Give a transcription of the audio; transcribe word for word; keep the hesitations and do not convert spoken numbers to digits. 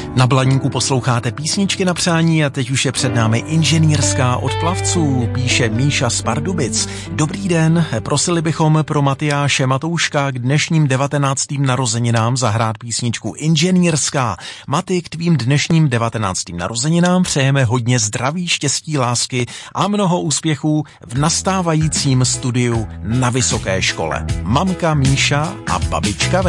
Na Blaníku posloucháte písničky na přání a teď už je před námi inženýrská od plavců, píše Míša z Pardubic. Dobrý den, prosili bychom pro Matyáše Matouška k dnešním devatenáctým narozeninám zahrát písničku Inženýrská. Maty, k tvým dnešním devatenáctým narozeninám přejeme hodně zdraví, štěstí, lásky a mnoho úspěchů v nastávajícím studiu na vysoké škole. Mamka Míša a babička